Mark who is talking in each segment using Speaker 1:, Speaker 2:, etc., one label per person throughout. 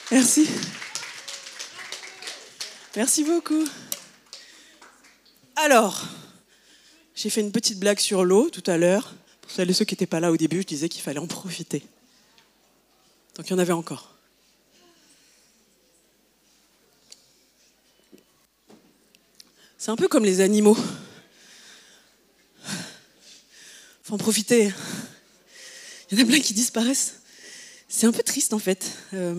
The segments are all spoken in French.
Speaker 1: Merci. Merci beaucoup. Alors, j'ai fait une petite blague sur l'eau tout à l'heure. Pour celles et ceux qui n'étaient pas là au début, je disais qu'il fallait en profiter. Donc il y en avait encore. C'est un peu comme les animaux. Faut en profiter. Il y en a plein qui disparaissent. C'est un peu triste en fait.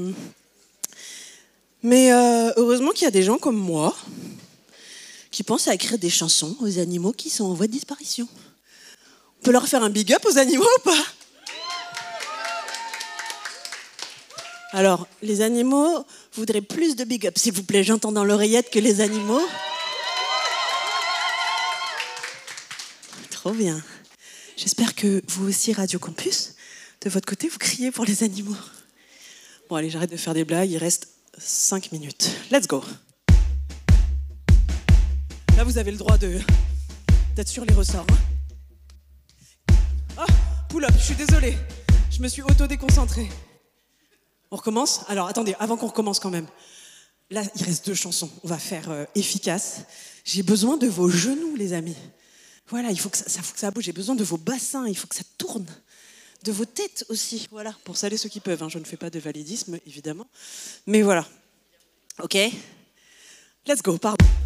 Speaker 1: Mais heureusement qu'il y a des gens comme moi qui pensent à écrire des chansons aux animaux qui sont en voie de disparition. On peut leur faire un big up aux animaux ou pas? Alors, les animaux voudraient plus de big up, s'il vous plaît. J'entends dans l'oreillette que les animaux... Trop bien. J'espère que vous aussi, Radio Campus, de votre côté, vous criez pour les animaux. Bon, allez, j'arrête de faire des blagues. Il reste 5 minutes. Let's go. Là, vous avez le droit d'être sur les ressorts. Oh, pull-up, je suis désolée. Je me suis auto-déconcentrée. On recommence? Alors, attendez, avant qu'on recommence quand même. Là, il reste 2 chansons. On va faire efficace. J'ai besoin de vos genoux, les amis. Voilà, il faut que ça bouge. J'ai besoin de vos bassins, il faut que ça tourne. De vos têtes aussi, voilà. Pour celles et ceux qui peuvent. Je ne fais pas de validisme, évidemment. Mais voilà. OK? Let's go, pardon.